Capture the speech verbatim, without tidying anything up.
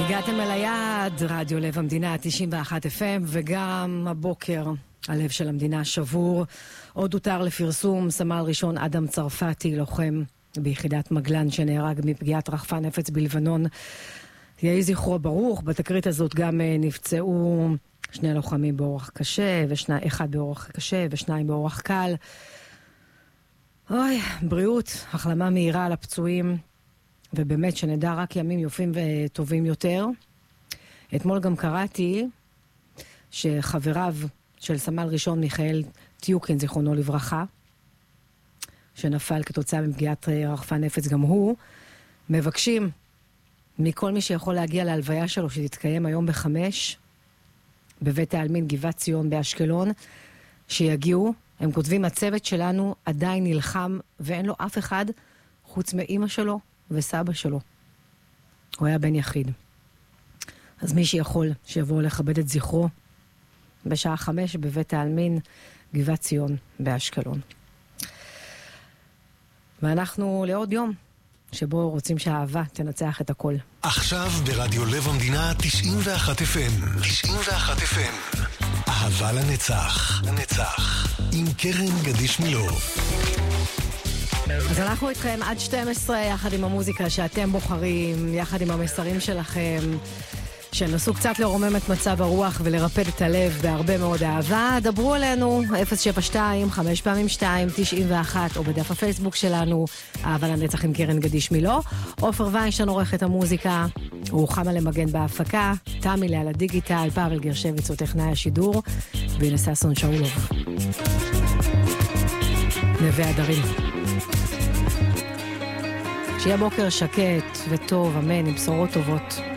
הגעתם אל היעד, רדיו לב המדינה תשעים ואחת אף אם, וגם הבוקר הלב של המדינה שבור. עוד הותר לפרסום סמל ראשון אדם צרפתי, לוחם ביחידת מגלן שנהרג מפגיעת רחפן נפץ בלבנון. יהי זכרו ברוך. בתקרית הזאת גם נפצעו שני לוחמים באורח קשה, ושני, אחד באורח קשה ושניים באורח קל. אוי, בריאות, החלמה מהירה על הפצועים, ובאמת שנדע רק ימים יופים וטובים יותר. אתמול גם קראתי שחבריו של סמל ראשון מיכאל טיוקין, זיכרונו לברכה, שנפל כתוצאה מפגיעת רחפן נפץ גם הוא, מבקשים מכל מי שיכול להגיע להלוויה שלו, שתתקיים היום בחמש, בבית העלמין גבעת ציון באשקלון, שיגיעו. הם כותבים, הצוות שלנו עדיין נלחם, ואין לו אף אחד חוץ מאמא שלו וסבא שלו. הוא היה בן יחיד. אז מי שיכול שיבוא לכבד את זכרו בשעה חמש בבית העלמין גבעת ציון באשקלון. ואנחנו לעוד יום שבו רוצים שהאהבה תנצח את הכל. עכשיו ברדיו לב המדינה תשעים ואחת אף אם. תשעים ואחת אף אם. אהבה לנצח. לנצח. עם קרן גדיש מילוא. אז אנחנו איתכם עד שתים עשרה, יחד עם המוזיקה שאתם בוחרים, יחד עם המסרים שלכם, שנסו קצת לרומם את מצב הרוח ולרפד את הלב בהרבה מאוד אהבה. דברו עלינו, אפס שבע שתיים, חמש פעמים שתיים, תשעים ואחת, או בדף הפייסבוק שלנו, אהבה לנצח עם קרן גדיש מילוא. עופר ויינשטיין עורך את המוזיקה, רוחמה למגן בהפקה, תמי על הדיגיטל, פאבל גרשביץ הוא טכנאי השידור, והנה ששון שאולוב. נווה הדרים. שיהיה בוקר שקט וטוב, אמן, עם בשורות טובות.